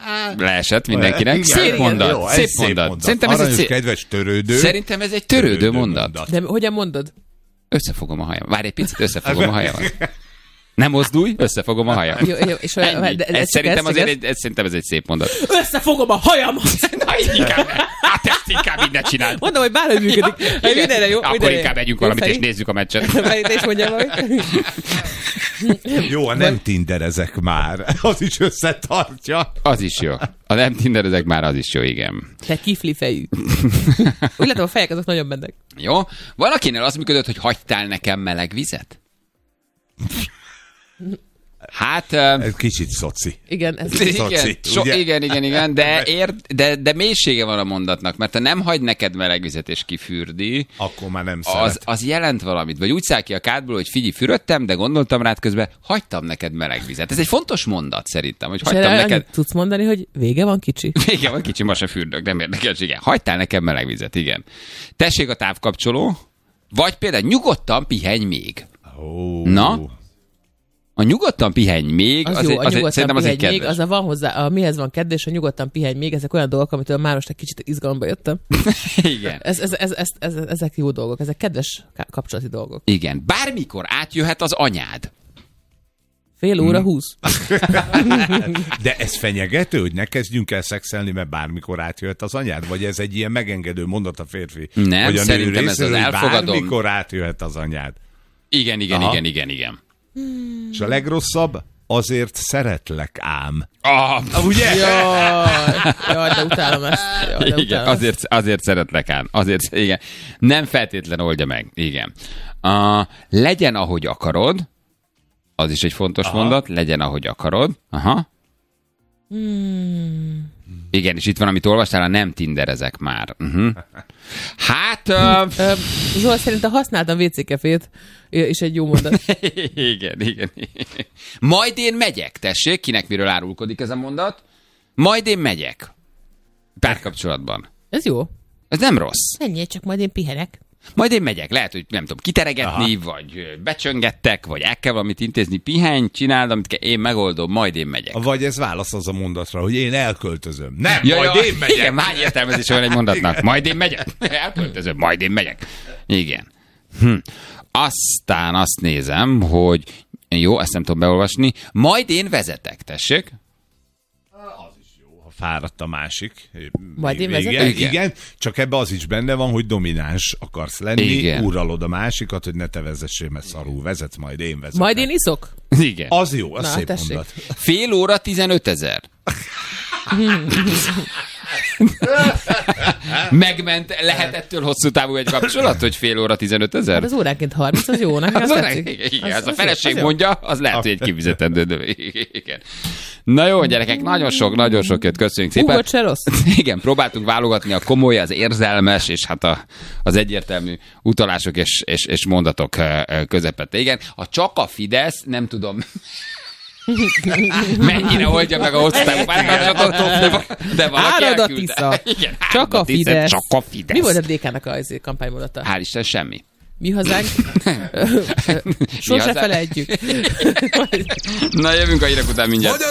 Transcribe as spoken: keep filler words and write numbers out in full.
leesett mindenkinek. Igen, szép igen, mondat, jó, szép, szép mondat. mondat. Szerintem ez egy Aranyos, szép... kedves törődő. Szerintem ez egy törődő, törődő mondat. mondat. De hogyan mondod? Összefogom a hajam. Várj egy picit, összefogom a hajamat. Nem mozdulj, összefogom a hajam. Jó, jó, és olyan, de, de, ez, szerintem azért egy, ez, szerintem ez egy szép mondat. Összefogom a hajamat! Na, inkább, hát ezt inkább így ne csináld. Mondom, hogy bárhogy működik. Ja, mindenre jó. Akkor mindenre inkább megyünk valamit, és nézzük a meccset. Te is mondjam valamit. Jó, a nem tinderezek már. Az is összetartja. Az is jó. A nem tinderezek már, az is jó, igen. Te kifli fejű. Úgy látom, a fejek azok nagyon mennek. Jó. Valakinél az működött, hogy hagytál nekem meleg vizet? Hát... Ez kicsit szoci. Igen, ez igen, szoci, so, igen, igen, igen, de, ér, de, de mélysége van a mondatnak, mert ha nem hagy neked meleg vizet és kifürdi, akkor már nem az, szeret. az jelent valamit. Vagy úgy száll ki a kádból, hogy figyelj, fürödtem, de gondoltam rád közben, hagytam neked meleg vizet. Ez egy fontos mondat szerintem, hogy és hagytam neked... tudsz mondani, hogy vége van kicsi? Vége van kicsi, ma se fürdök, nem érdekes, igen. Hagytál nekem meleg vizet, igen. Tessék a távkapcsoló, vagy például nyugodtan pihenj még. Oh. Na? A nyugodtan pihenj még, az, az, jó, az, a az, nyugodtan szerintem az egy pihenj még, kedves. az a van hozzá, a mihez van kedves, a nyugodtan pihenj még, ezek olyan dolgok, amitől már most egy kicsit izgalomba jöttem. Igen. Ez, ez, ez, ez, ez, ezek jó dolgok, ezek kedves kapcsolati dolgok. Igen. Bármikor átjöhet az anyád. Fél óra hmm. húsz. De ez fenyegető, hogy ne kezdjünk el szexelni, mert bármikor átjöhet az anyád? Vagy ez egy ilyen megengedő mondat a férfi? Nem, vagy a szerintem ez az elfogadom. Bármikor átjöhet az anyád. Igen, igen, Aha. igen, igen, igen. Hmm. És a legrosszabb, azért szeretlek ám. Ah, ugye? Jaj, jaj, de utálom ezt. Jaj, de igen, utálom azért, azért szeretlek ám. Azért, igen. Nem feltétlen oldja meg. Igen. Uh, legyen, ahogy akarod. Az is egy fontos Aha. mondat. Legyen, ahogy akarod. Aha. Hmm. Igen, és itt van, amit olvastál, a nem tinderezek már. Uh-huh. Hát... Uh... Zsolt, szerintem használtam vé cé kefét, és egy jó mondat. igen, igen. Majd én megyek, tessék, kinek miről árulkodik ez a mondat. Majd én megyek. Párkapcsolatban. Ez jó. Ez nem rossz. Menjél, csak majd én pihenek. Majd én megyek. Lehet, hogy nem tudom, kiteregetni, Aha. vagy becsöngettek, vagy el kell valamit intézni, pihenj, csináld, amit kell, én megoldom, majd én megyek. Vagy ez válasz az a mondatra, hogy én elköltözöm. Nem, ja, majd ja, én megyek. Igen, hány értelmezése van egy mondatnak. Majd én megyek. Elköltözöm, majd én megyek. Igen. Hm. Aztán azt nézem, hogy jó, ezt nem tudom beolvasni. Majd én vezetek, tessék. Fáradt a másik. Majd én igen, vezetek? igen, igen, csak ebbe az is benne van, hogy domináns akarsz lenni, igen. uralod a másikat, hogy ne te vezessél, mert szarul vezetsz, majd én vezetek. Majd én iszok? Igen. Az jó, az Na, szép tessék. mondat. Fél óra tizenötezer. Megment, lehet ettől hosszú távú egy kapcsolat, hogy fél óra tizenötezer? Hát az óránként harminc, az jó, nekem Az az órán, tetszik. igen, Az- az, a az feleség jó, az mondja, az lehet, hogy egy kifizetendő. De igen. Na jó, gyerekek, nagyon sok, nagyon sok jött, köszönjük jó. szépen. Hú, se rossz. Igen, próbáltunk válogatni a komoly, az érzelmes, és hát a, az egyértelmű utalások és, és, és mondatok közepette. Igen, a csak a Fidesz, nem tudom, mennyire oldja meg a hosszú távú párkapcsolatot, de, de valaki Árad a elküldte. Tisza. Igen, Csak árad a Tisza, Fidesz. Csak a Fidesz. Mi volt a dé ká-nak a kampánymondata? Hál' Isten, semmi. Mi hazánk? Sose hazánk? felejtjük. Na, jövünk a hírek után mindjárt.